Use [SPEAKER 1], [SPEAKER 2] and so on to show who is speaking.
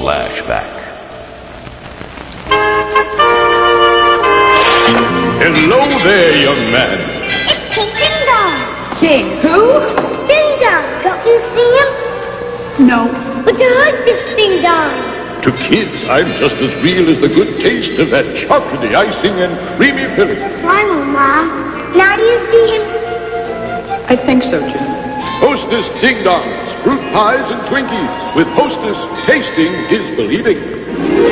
[SPEAKER 1] Flashback.
[SPEAKER 2] Hello there, young man.
[SPEAKER 3] It's King Ding Dong.
[SPEAKER 4] King who?
[SPEAKER 3] Ding Dong, don't you see him?
[SPEAKER 4] No.
[SPEAKER 3] But the hostess Ding Dong.
[SPEAKER 2] To kids, I'm just as real as the good taste of that chocolatey icing and creamy filling.
[SPEAKER 3] Why, Mom? Now do you see him?
[SPEAKER 4] I think so, Jim.
[SPEAKER 2] Hostess Ding Dongs, fruit pies and Twinkies, with Hostess tasting is believing.